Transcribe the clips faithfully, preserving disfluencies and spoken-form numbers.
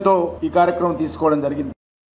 తో ఈ కార్యక్రమం తీసుకోవడం జరిగింది.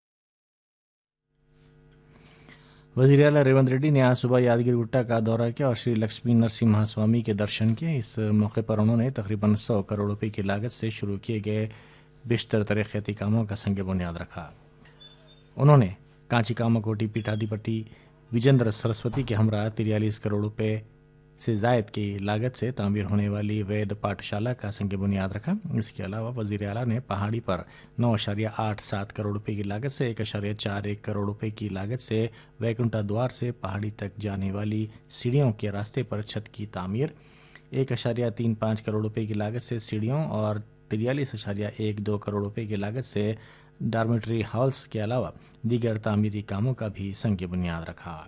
वज़ीर आला रेवंत रेड्डी ने आज सुबह यादगिरी गुट्टा का दौरा किया और श्री लक्ष्मी नरसिम्हा स्वामी के दर्शन किए। इस मौके पर उन्होंने तकरीबन सौ करोड़ रुपए की लागत से शुरू किए गए बेशतर तरक्याती कामों का संग बुनियाद रखा। उन्होंने कांची कामाकोटी पीठाधिपति विजेंद्र सरस्वती के हमरा तिरयालीस करोड़ रुपए से जायद की लागत से तामीर होने वाली वैद पाठशाला का संग बुनियाद रखा। इसके अलावा वज़ीर आला ने पहाड़ी पर नौ अशारिया आठ सात करोड़ रुपए की लागत से एक अशारिया चार एक करोड़ रुपए की लागत से वैकुंठा द्वार से पहाड़ी तक जाने वाली सीढ़ियों के रास्ते पर छत की तामीर, एक अशारिया तीन पाँच करोड़ रुपए की लागत से सीढ़ियों और तिरयालीस अशारिया एक दो करोड़ रुपए की लागत से डॉर्मेटरी हॉल्स के अलावा दीगर तामीरी कामों का भी संग बुनियाद रखा।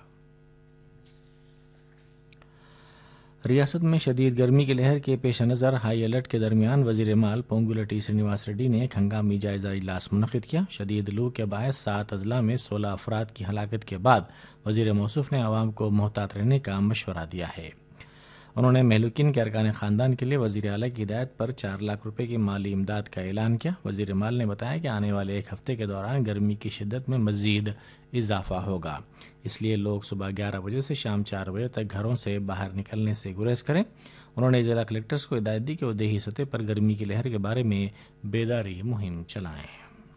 रियासत में शदीद गर्मी की लहर के पेश नज़र हाई अलर्ट के दरमियान वज़ीर माल पोंगुलटी श्रीनिवास रेड्डी ने एक हंगामी जायजा इजलास मुनक़िद किया। शदीद लू के बायस सात अजला में सोलह अफराद की हलाकत के बाद वज़ीर मौसूफ ने आवाम को मोहतात रहने का मशवरा दिया है। उन्होंने महलूकिन के अरकान ख़ानदान के लिए वज़ीर आला की हिदायत पर चार लाख रुपए की माली इमदाद का ऐलान किया। वज़ीर माल ने बताया कि आने वाले एक हफ्ते के दौरान गर्मी की शिद्दत में मज़ीद इजाफा होगा, इसलिए लोग सुबह ग्यारह बजे से शाम चार बजे तक घरों से बाहर निकलने से गुरेज करें। उन्होंने जिला कलेक्टर्स को हिदायत दी कि वो देही सतह पर गर्मी की लहर के बारे में बेदारी मुहिम चलाएं।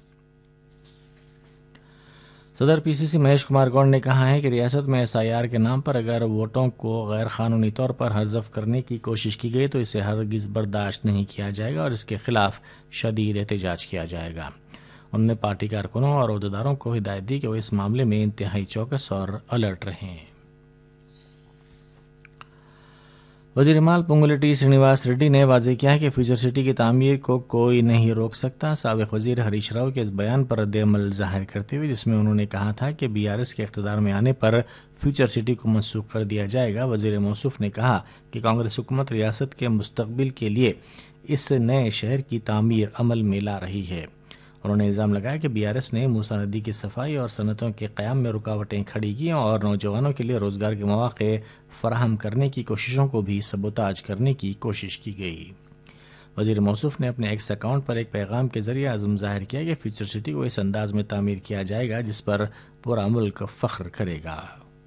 सदर पीसीसी महेश कुमार गौड़ ने कहा है कि रियासत में एसआईआर के नाम पर अगर वोटों को गैर कानूनी तौर पर हर्ज़फ करने की कोशिश की गई तो इसे हरगिज़ बर्दाश्त नहीं किया जाएगा और इसके खिलाफ शदीद एहतजाज किया जाएगा। उन्होंने पार्टी कारकुनों और अहदेदारों को हिदायत दी कि वो इस मामले में इंतहाई चौकस और अलर्ट रहें। वज़ीर माल पोंगुलटी श्रीनिवास रेड्डी ने वाज़ेह किया है कि फ्यूचर सिटी की तामीर को कोई नहीं रोक सकता। साबिक़ वज़ीर हरीश राव के इस बयान पर रद्द-ए-अमल ज़ाहिर करते हुए जिसमें उन्होंने कहा था कि बीआरएस के इक़्तिदार में आने पर फ्यूचर सिटी को मनसूख कर दिया जाएगा, वज़ीर मौसूफ ने कहा कि कांग्रेस हुकूमत रियासत के मुस्तक़बिल के लिए इस नए शहर की तामीर अमल में ला रही है। उन्होंने इल्ज़ाम लगाया कि बीआरएस ने मूसा नदी की सफाई और सनतों के क़याम में रुकावटें खड़ी की और नौजवानों के लिए रोज़गार के मौक़े फराहम करने की कोशिशों को भी सबोताज करने की कोशिश की गई। वज़ीर मौसूफ ने अपने एक्स अकाउंट पर एक पैगाम के ज़रिए आज़म ज़ाहिर किया कि फ्यूचर सिटी को इस अंदाज में तामीर किया जाएगा जिस पर पूरा मुल्क फ़ख्र करेगा।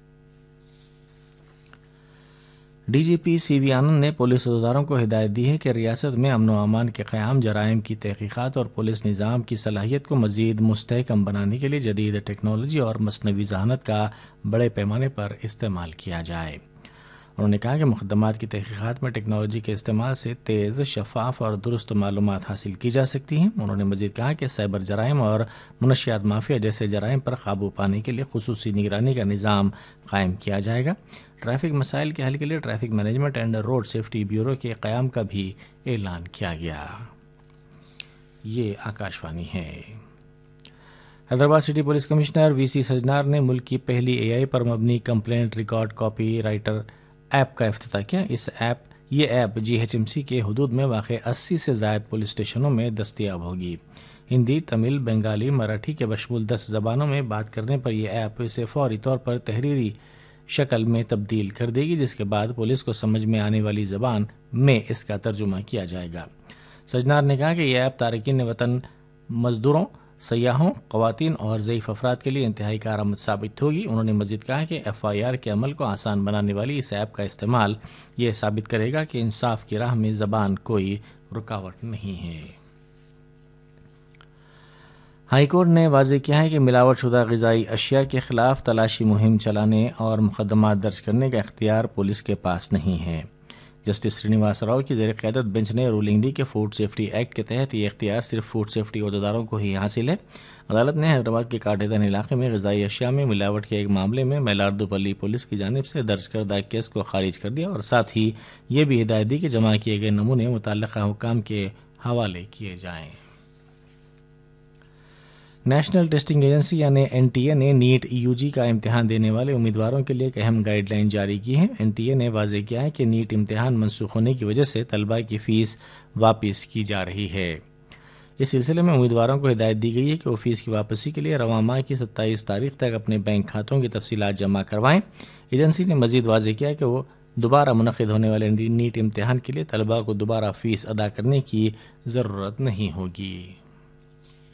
डीजीपी सीवी आनंद ने पुलिस अहदेदारों को हिदायत दी है कि रियासत में अमन व अमान के क़याम, जराइम की तहक़ीक़ात और पुलिस निज़ाम की सलाहियत को मज़ीद मुस्तहकम बनाने के लिए जदीद टेक्नोलॉजी और मसनवी ज़हानत का बड़े पैमाने पर इस्तेमाल किया जाए। उन्होंने कहा कि मुक़द्दमात की तहक़ीक़ात में टेक्नोलॉजी के इस्तेमाल से तेज़, शफ़ाफ़ और दुरुस्त मालूमात हासिल की जा सकती हैं। उन्होंने मज़ीद कहा कि साइबर जराइम और मनशियात माफिया जैसे जराइम पर काबू पाने के लिए खुसूसी निगरानी का निज़ाम कायम किया जाएगा। ट्रैफिक मसाइल के हल के लिए traffic management and road safety bureau के क़याम का भी ऐलान किया गया। ये आकाशवाणी है। Hyderabad city police commissioner VC Sajjanar ने मुल्क की पहली एआई पर मबनी complaint record copy writer app का इफ्तिताह किया। इस ऐप ये ऐप जीएचएमसी के हुदूद में वाक़े अस्सी से ज़ायद पुलिस स्टेशनों में दस्तयाब होगी। हिंदी, तमिल, बंगाली, मराठी के बशमूल दस ज़बानों में बात करने पर यह ऐप इसे फ़ौरी तौर पर तहरीरी शक्ल में तब्दील कर देगी, जिसके बाद पुलिस को समझ में आने वाली ज़बान में इसका तर्जुमा किया जाएगा। सजनार ने कहा कि यह ऐप तारकीन वतन, मज़दूरों, सयाहों, ख़वातीन और ज़ईफ़ अफराद के लिए इंतहाई कारआमद साबित होगी। उन्होंने मज़ीद कहा कि एफ आई आर के अमल को आसान बनाने वाली इस ऐप का इस्तेमाल यह साबित करेगा कि इंसाफ की राह में ज़बान कोई रुकावट नहीं है। हाईकोर्ट ने वाज़ेह किया है कि मिलावटशुदा ग़िज़ाई अशिया के ख़िलाफ़ तलाशी मुहिम चलाने और मुक़दमात दर्ज करने का इख्तियार पुलिस के पास नहीं है। जस्टिस श्रीनिवास राव की ज़ेर क़यादत बेंच ने रूलिंग दी कि फूड सेफ्टी एक्ट के तहत ये इख्तियार सिर्फ फूड सेफ्टी अहदेदारों को ही हासिल है। अदालत ने हैदराबाद के काटेदान इलाके में ग़िज़ाई अशिया में मिलावट के एक मामले में मेलार्दुपल्ली पुलिस की जानिब से दर्ज करदा केस को खारिज कर दिया और साथ ही ये भी हिदायत दी कि जमा किए गए नमूने मुतल्लिक़ा हुक्काम के हवाले किए जाएँ। नेशनल टेस्टिंग एजेंसी यानी एनटीए ने नीट यूजी का इम्तिहान देने वाले उम्मीदवारों के लिए एक अहम गाइडलाइन जारी की है। एनटीए ने वाज़ेह किया है कि नीट इम्तिहान मनसूख होने की वजह से तलबा की फ़ीस वापस की जा रही है। इस सिलसिले में उम्मीदवारों को हिदायत दी गई है कि वो फ़ीस की वापसी के लिए रवां माह की सत्ताईस तारीख तक अपने बैंक खातों की तफसीलात जमा करवाएं। एजेंसी ने मज़ीद वाज़ेह किया कि वो दोबारा मुनक़िद होने वाले नीट इम्तिहान के लिए तलबा को दोबारा फ़ीस अदा करने की ज़रूरत नहीं होगी।